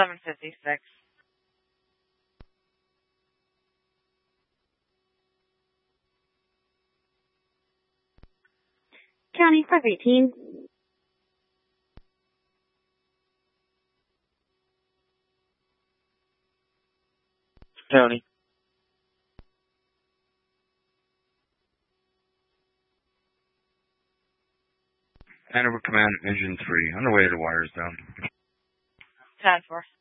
756. County 518. County. Hanover Command, Engine 3, on the way to the wires down. 10-4.